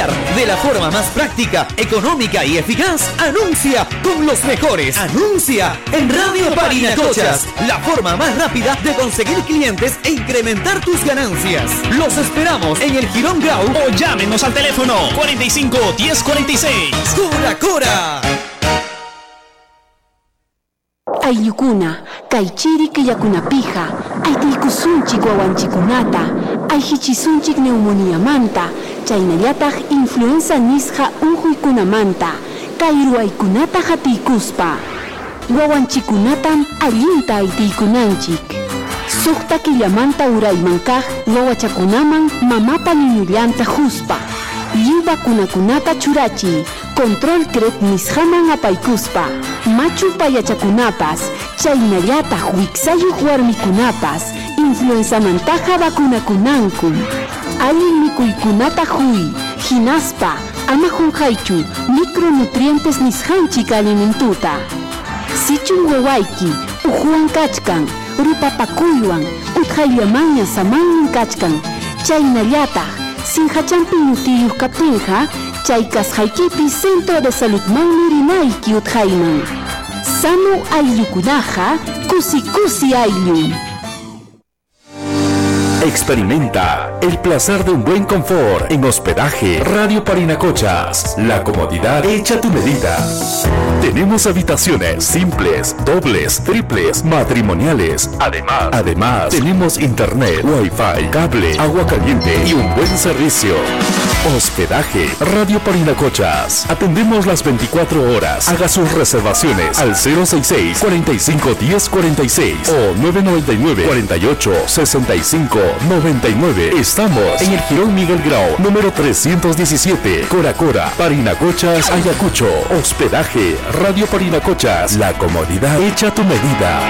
anunciar de la forma más práctica, económica y eficaz. Anuncia con los mejores. Anuncia en Radio Parinacochas, la forma más rápida de conseguir clientes e incrementar tus ganancias. Los esperamos en el Girón Grau o llámenos al teléfono 45 10 46. ¡Cora Cora! Aylukuna, kaychiri killakunapija, aytiykusunchik wawanchikunata, ayhichisunchik neumoniyamanta, chaynallataq influenza nisqa unquykunamanta, kay ruwaykunata hatiykuspa. Wawanchikunatam allinta aytiykunanchik. Suqta killamanta urayman kaq wawachakunaman mamapa ñuñullanta huspa. Lliw vacunakunata churachiy, control CREP nisqaman apaykuspa. Machu payachakunapas, chaynallataq wiksayuq warmikunapas, influenzamantaqa vacunakunanku. Allin mikuykunata huy, hinaspa, ama qunqaychu, micronutrientes nisqanchik alimentuta. Sichun wawayki, uhuwan kachkan, rupapakuywan, utqayllamanña samannin kachkan, chaynallataq sinhachampi ñutiyuq kaptinqa, chay kasqaykipi Centro de Saludmanmi rinayki utqayman. Sanu ayllukunaqa, kusi ayllun. Experimenta el placer de un buen confort en hospedaje Radio Parinacochas. La comodidad hecha a tu medida. Tenemos habitaciones simples, dobles, triples, matrimoniales. Además, tenemos internet, wifi, cable, agua caliente y un buen servicio. Hospedaje Radio Parinacochas. Atendemos las 24 horas. Haga sus reservaciones al 066 45 10 46 o 999 48 65 99. Estamos en el Girón Miguel Grau, número 317, Cora Cora, Parinacochas, Ayacucho. Hospedaje Radio Parinacochas. La comodidad hecha a tu medida.